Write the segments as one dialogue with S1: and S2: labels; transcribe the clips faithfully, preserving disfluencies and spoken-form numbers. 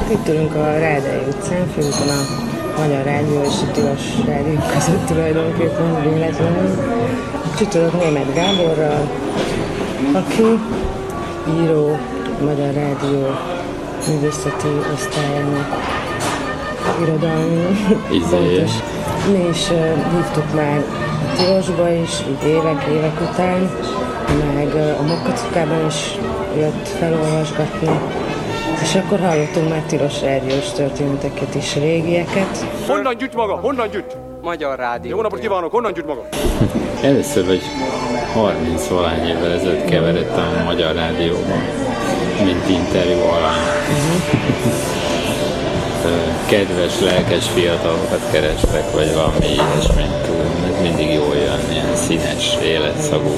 S1: Itt ülünk a Rádai utcán, főúton a Magyar Rádió és a Tilos Rádió között tulajdonképpen véletlenül. Csütörtök Németh Gáborral, aki író, a Magyar Rádió művészeti osztályának irodalmi fontos. Mi is uh, hívtuk már a Tilosba is, így évek, évek után, meg uh, a Mokkacukában is jött felolvasgatni. És akkor hallottunk már Tilos rádiós történeteket is, régieket.
S2: Honnan gyűjt maga? Honnan gyűjt?
S3: Magyar Rádió.
S2: Jó napot kívánok, honnan gyűjt maga?
S4: Először vagy harminc-valány évvel ezelőtt keveredtem a Magyar Rádióban, mint interjú alany. Uh-huh. Kedves, lelkes fiatalokat kerestek, vagy valami ilyesmit. Ez mindig jól jön, ilyen színes, életszagú.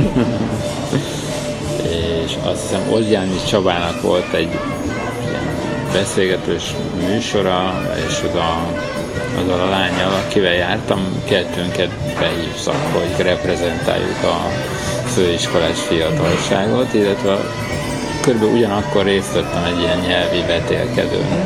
S4: És azt hiszem, Ozdjánis Csabának volt egy beszélgetős műsora, és az a, azzal a lányjal, akivel jártam, kettőnket behívtak, hogy reprezentáljuk a főiskolás fiatalságot, illetve körülbelül ugyanakkor részt vettem egy ilyen nyelvi vetélkedőn,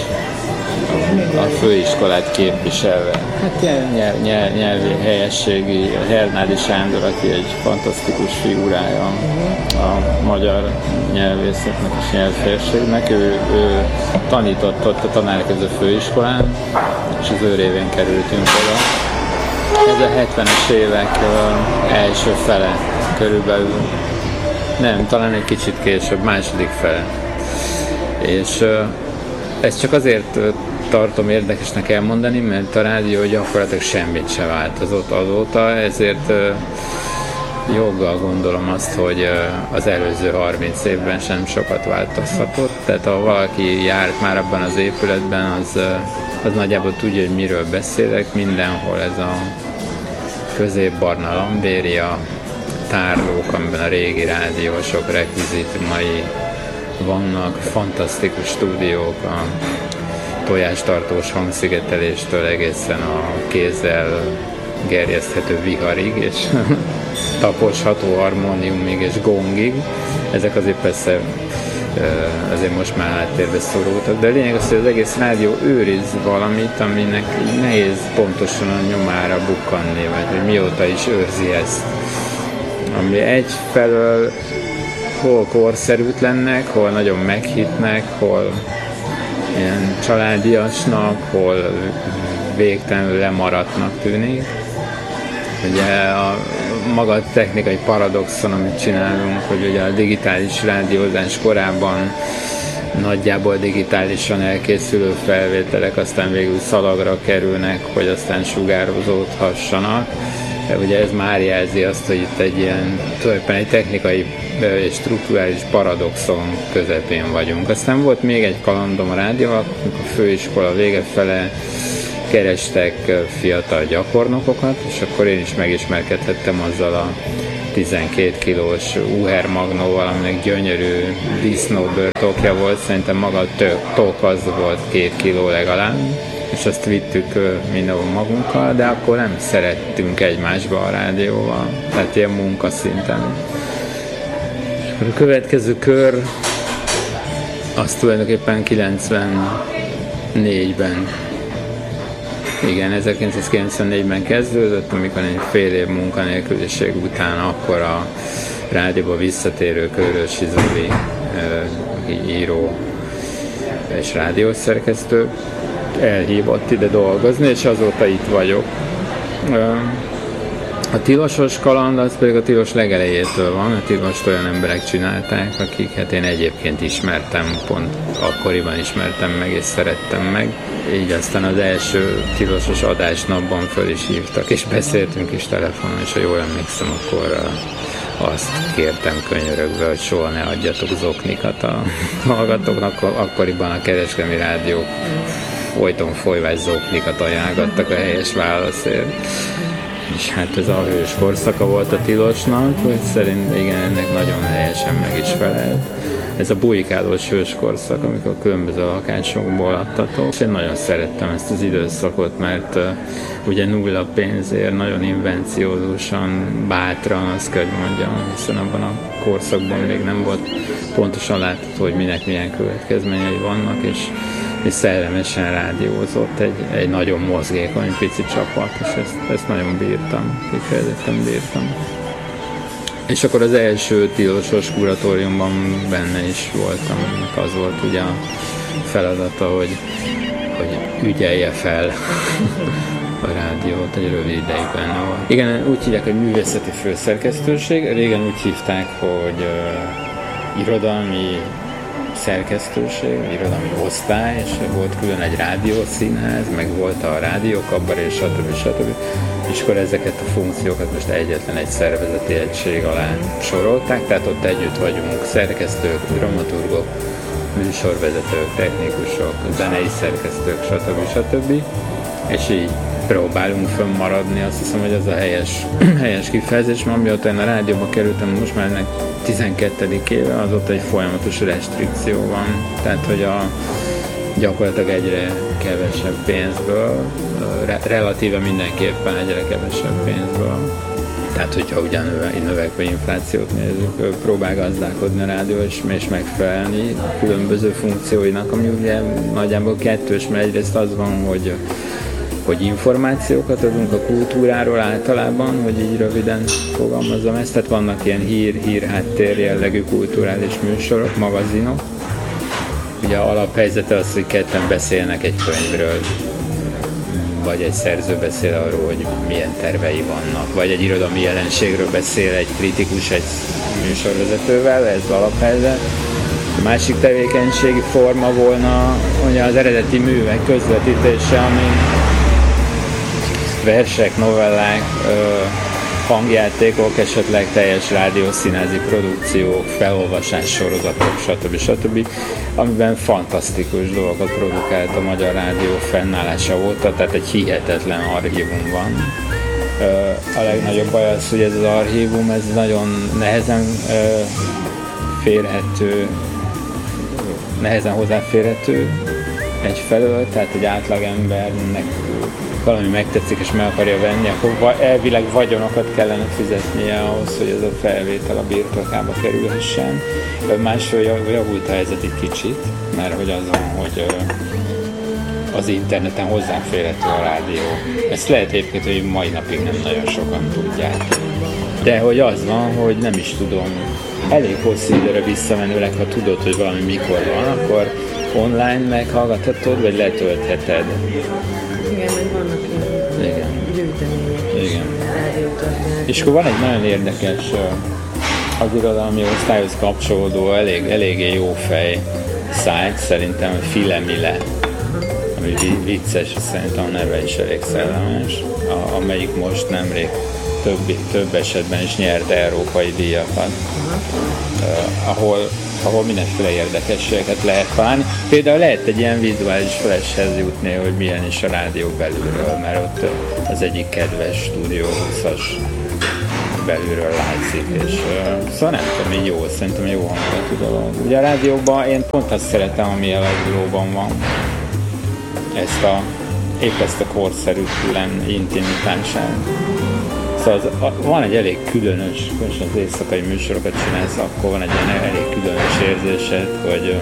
S4: a főiskolát képviselve. Hát ilyen nyelv, nyelv, nyelvi helyességi, Hernádi Sándor, aki egy fantasztikus figurája a magyar nyelvészetnek és nyelvfélségnek. Ő, ő tanított ott a Tanárképző Főiskolán, és az ő révén kerültünk oda. Ez a hetvenes évek első fele körülbelül, nem, talán egy kicsit később, második fele. És ez csak azért tartom érdekesnek elmondani, mert a rádió gyakorlatilag semmit se változott azóta, ezért joggal gondolom azt, hogy az előző harminc évben sem sokat változhatott. Tehát ha valaki járt már abban az épületben, az, az nagyjából tudja, hogy miről beszélek. Mindenhol ez a középbarna lambéria, tárlók, amiben a régi rádiósok rekvizitumai vannak, fantasztikus stúdiók, a tojástartós hangszigeteléstől egészen a kézzel gerjeszthető viharig, és taposható harmóniumig és gongig. Ezek azért persze azért most már háttérbe szorultak, de a lényeg az, hogy az egész rádió őriz valamit, aminek nehéz pontosan a nyomára bukkanni, vagy hogy mióta is őrzi ezt. Ami egyfelől hol korszerűtlennek, hol nagyon meghittnek, hol ilyen családiasnak, hol végtelenül lemaradtnak tűnik. Ugye a maga technikai paradoxon, amit csinálunk, hogy ugye a digitális rádiózás korában nagyjából digitálisan elkészülő felvételek aztán végül szalagra kerülnek, hogy aztán sugározódhassanak. Ugye ez már jelzi azt, hogy itt egy ilyen tulajdonképpen egy technikai és strukturális paradoxon közepén vagyunk. Aztán volt még egy kalandom a rádióval, amikor a főiskola vége fele kerestek fiatal gyakornokokat, és akkor én is megismerkedhettem azzal a tizenkét kilós Uher Magnóval, aminek gyönyörű disznóbőr tokja volt, szerintem maga a tök, tok az volt két kiló legalább, és azt vittük mindenhol magunkkal, de akkor nem szerettünk egymásba a rádióval, tehát ilyen munkaszinten. A következő kör az tulajdonképpen kilencvennégyben, igen, ezerkilencszázkilencvennégyben kezdődött, amikor egy fél év munkanélküliség után akkor a rádióba visszatérő Körösi Zoli író és rádiószerkesztő elhívott ide dolgozni, és azóta itt vagyok. A tilosos kaland az pedig a tilos legelejétől van, a tilost olyan emberek csinálták, akiket én egyébként ismertem, pont akkoriban ismertem meg és szerettem meg. Így aztán az első tilosos adásnapban föl is hívtak, és beszéltünk is telefonon, és ha jól emlékszem, akkor azt kértem könyörögve, hogy soha ne adjatok zoknikat a hallgatóknak. Akkoriban a kereskedelmi rádiók folyton folyvás zoknikat ajánlgattak a helyes válaszért. És hát ez a hős korszaka volt a tilosnak, hogy szerint igen, ennek nagyon helyesen meg is felelt. ez a bujkálós hőskorszak, amikor a különböző lakásokból adtatok. És én nagyon szerettem ezt az időszakot, mert uh, ugye nulla pénzért, nagyon invenciózusan, bátran, azt kell, hogy mondjam, hiszen abban a korszakban még nem volt pontosan látható, hogy minek milyen következményei vannak, és, és szellemesen rádiózott egy, egy nagyon mozgékony pici csapat, és ezt, ezt nagyon bírtam, kifejezetten bírtam. És akkor az első tilosos kuratóriumban benne is voltam, az volt ugye a feladata, hogy, hogy ügyelje fel a rádiót, egy rövid ideig benne volt. Igen, úgy hívják, hogy művészeti főszerkesztőség, régen úgy hívták, hogy uh, irodalmi szerkesztőség, irodalmi osztály, és volt külön egy rádiószínház, meg volt a rádiókabbar, és stb. stb. És akkor ezeket a funkciókat most egyetlen egy szervezeti egység alá sorolták, tehát ott együtt vagyunk szerkesztők, dramaturgok, műsorvezetők, technikusok, zenei szerkesztők, stb. stb. És így próbálunk fönnmaradni, azt hiszem, hogy ez a helyes, helyes kifejezés, mert amióta én a rádióba kerültem, most már ennek tizenkettedik éve, azóta egy folyamatos restrikció van, tehát hogy a gyakorlatilag egyre kevesebb pénzből, re- relatíve mindenképpen egyre kevesebb pénzből. Tehát, hogyha ugyan növekvő inflációt nézzük, próbál gazdálkodni a rádió, és, és megfelelni a különböző funkcióinak, ami ugye nagyjából kettős, mert egyrészt az van, hogy hogy információkat adunk a kultúráról általában, hogy így röviden fogalmazom ezt, tehát vannak ilyen hír, hírháttér jellegű kulturális műsorok, magazinok. Ugye alaphelyzete az, hogy ketten beszélnek egy könyvről, vagy egy szerző beszél arról, hogy milyen tervei vannak, vagy egy irodalmi jelenségről beszél egy kritikus egy műsorvezetővel, ez alaphelyzet. A másik tevékenységi forma volna ugye az eredeti művek közvetítése, ami versek, novellák, hangjátékok, esetleg teljes rádiószínházi produkciók, felolvasás sorozatok, stb. stb. Amiben fantasztikus dolgokat produkált a Magyar Rádió fennállása óta, tehát egy hihetetlen archívum van. A legnagyobb baj az, hogy ez az archívum, ez nagyon nehezen férhető, nehezen hozzáférhető egyfelől, tehát egy átlagembernek valami megtetszik és meg akarja venni, akkor elvileg vagyonokat kellene fizetnie ahhoz, hogy ez a felvétel a birtokába kerülhessen. Másról javult a helyzet egy kicsit, mert hogy az van, hogy az interneten hozzáférhető a rádió. Ezt lehet egyébként, hogy mai napig nem nagyon sokan tudják. De hogy az van, hogy nem is tudom, elég hosszú időre visszamenőleg, ha tudod, hogy valami mikor van, akkor online meghallgathatod, vagy letöltheted.
S1: Igen, meg vannak ilyen gyűjtemények is, rádiótörténet.
S4: És akkor van egy nagyon érdekes, az irodalmi osztályhoz kapcsolódó, elég, eléggé jó fej szájt, szerintem Filemile, ami vicces, szerintem a neve is elég szellemes, a, amelyik most nemrég több, több esetben is nyert európai díjakat, uh, ahol ahol mindenféle érdekességeket lehet találni. Például lehet egy ilyen vizuális flashhez jutni, hogy milyen is a rádió belülről, mert ott az egyik kedves Stúdió húszas belülről látszik, és uh, szóval nem tudom, így jó, szerintem jó hangulatú dolog. Ugye a rádióban én pont azt szeretem, ami a legjobban van. Ezt a, épp ezt a korszerű külön intimitását. Szóval az, a, van egy elég különös, és az éjszakai műsorokat csinálsz, akkor van egy ilyen elég különös érzésed, hogy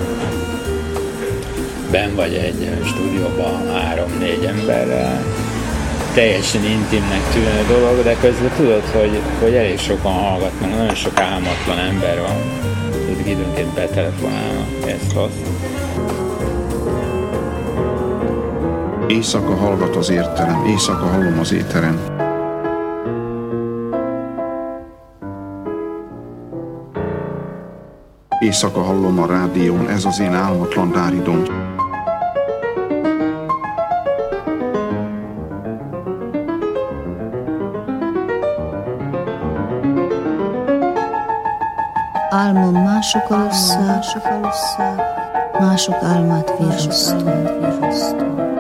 S4: benn vagy egy stúdióban három-négy emberrel, teljesen intimnek tűnő dolog, de közben tudod, hogy, hogy elég sokan hallgatnak, nagyon sok álmatlan ember van, akik időnként betelefonálnak ezt-azt.
S3: Éjszaka hallgat az értelem, éjszaka hallom az éteren. Éjszaka hallom a rádión, ez az én álmatlan dáridom.
S5: Álmom mások alusszák, mások álmát virrasztó.